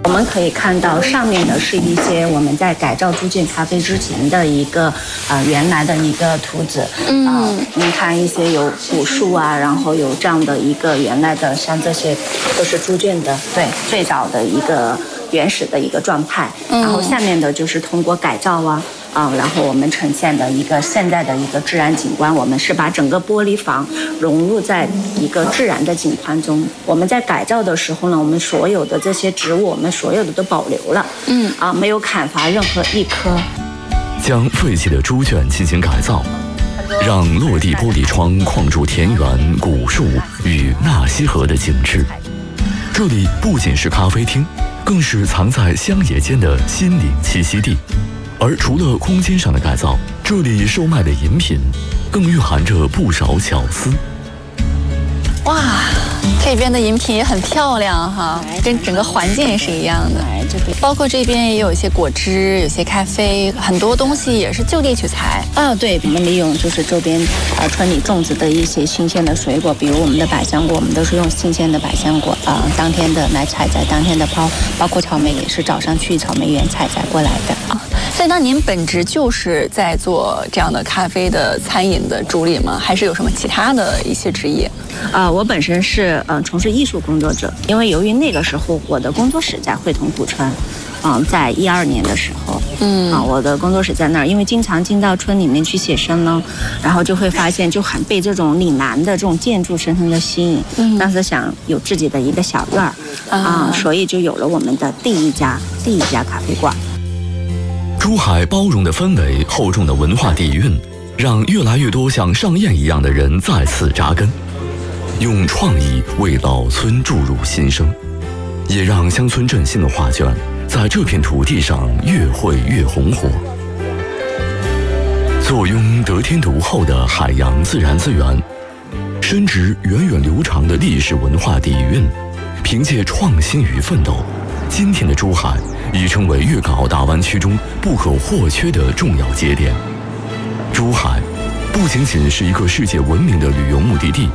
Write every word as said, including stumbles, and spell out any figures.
我们可以看到上面的是一些我们在改造朱建咖啡之前的一个呃原来的一个图纸。嗯，呃、您看一些有古树啊，然后有这样的一个原来的，像这些都是朱建的，对，最早的一个原始的一个状态。然后下面的就是通过改造啊。啊，然后我们呈现的一个现在的一个自然景观，我们是把整个玻璃房融入在一个自然的景观中。我们在改造的时候呢，我们所有的这些植物，我们所有的都保留了，嗯，啊，没有砍伐任何一棵。 将废弃的猪圈进行改造，让落地玻璃窗框住田园、古树与纳西河的景致。这里不仅是咖啡厅，更是藏在乡野间的心灵栖息地。而除了空间上的改造，这里售卖的饮品更蕴含着不少巧思。 哇，这边的饮品也很漂亮哈，跟整个环境也是一样的。包括这边也有一些果汁，有些咖啡，很多东西也是就地取材。 啊，对，我们利用就是周边啊、呃、村里种植的一些新鲜的水果，比如我们的百香果，我们都是用新鲜的百香果啊、呃，当天的来采摘，当天的包，包括草莓也是早上去草莓园采摘过来的啊。 所以，那您本职就是在做这样的咖啡的餐饮的主理吗？还是有什么其他的一些职业？ 啊、呃，我本身是呃从事艺术工作者，因为由于那个时候我的工作室在会同古村，嗯、呃，在一二年的时候，嗯啊、呃，我的工作室在那儿，因为经常进到村里面去写生呢，然后就会发现就很被这种岭南的这种建筑深深的吸引，嗯，当时想有自己的一个小院儿啊、呃，所以就有了我们的第一家第一家咖啡馆。 珠海包容的氛围、厚重的文化底蕴，让越来越多像尚燕一样的人再次扎根，用创意为老村注入新生，也让乡村振兴的画卷在这片土地上越绘越红火。坐拥得天独厚的海洋自然资源，深植源远流长的历史文化底蕴，凭借创新与奋斗，今天的珠海已成为粤港澳大湾区中不可或缺的重要节点。珠海不仅仅是一个世界闻名的旅游目的地，